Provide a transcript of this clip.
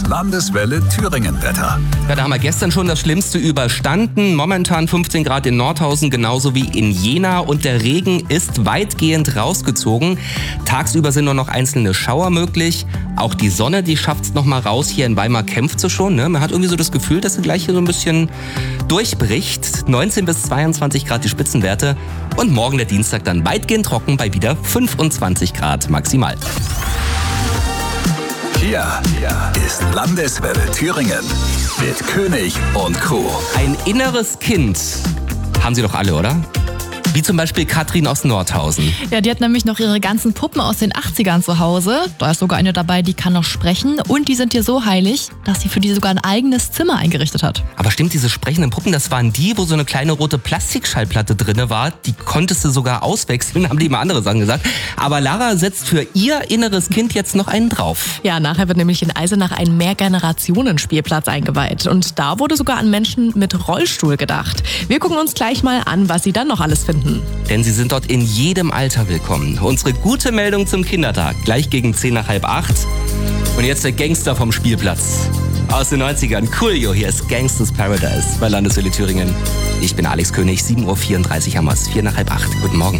Landeswelle Thüringen-Wetter. Ja, da haben wir gestern schon das Schlimmste überstanden. Momentan 15 Grad in Nordhausen, genauso wie in Jena. Und der Regen ist weitgehend rausgezogen. Tagsüber sind nur noch einzelne Schauer möglich. Auch die Sonne, die schafft es noch mal raus. Hier in Weimar kämpft sie schon. Ne? Man hat irgendwie so das Gefühl, dass sie gleich hier so ein bisschen durchbricht. 19 bis 22 Grad die Spitzenwerte. Und morgen der Dienstag dann weitgehend trocken bei wieder 25 Grad maximal. Hier ist Landeswelle Thüringen mit König und Crew. Ein inneres Kind haben Sie doch alle, oder? Wie zum Beispiel Katrin aus Nordhausen. Ja, die hat nämlich noch ihre ganzen Puppen aus den 80ern zu Hause. Da ist sogar eine dabei, die kann noch sprechen. Und die sind ihr so heilig, dass sie für die sogar ein eigenes Zimmer eingerichtet hat. Aber stimmt, diese sprechenden Puppen, das waren die, wo so eine kleine rote Plastikschallplatte drin war. Die konntest du sogar auswechseln, haben die immer andere Sachen gesagt. Aber Lara setzt für ihr inneres Kind jetzt noch einen drauf. Ja, nachher wird nämlich in Eisenach ein Mehrgenerationen-Spielplatz eingeweiht. Und da wurde sogar an Menschen mit Rollstuhl gedacht. Wir gucken uns gleich mal an, was sie dann noch alles finden. Denn sie sind dort in jedem Alter willkommen. Unsere gute Meldung zum Kindertag, gleich gegen 10 nach halb 8. Und jetzt der Gangster vom Spielplatz. Aus den 90ern, Coolio, hier ist Gangsters Paradise bei Landeswelle Thüringen. Ich bin Alex König, 7.34 Uhr haben wir es, 4 nach halb 8. Guten Morgen.